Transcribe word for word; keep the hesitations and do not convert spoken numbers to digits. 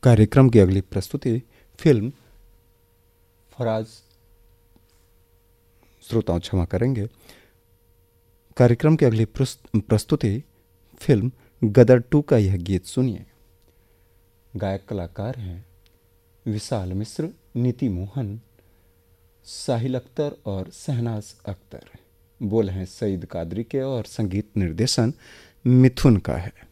कार्यक्रम की अगली प्रस्तुति फिल्म फराज श्रोताओं क्षमा करेंगे कार्यक्रम की अगली प्रस्तुति फिल्म गदर टू का यह गीत सुनिए। गायक कलाकार हैं विशाल मिश्र, नीति मोहन, साहिल अख्तर और शहनाज अख्तर। बोल हैं सईद कादरी के और संगीत निर्देशन मिथुन का है।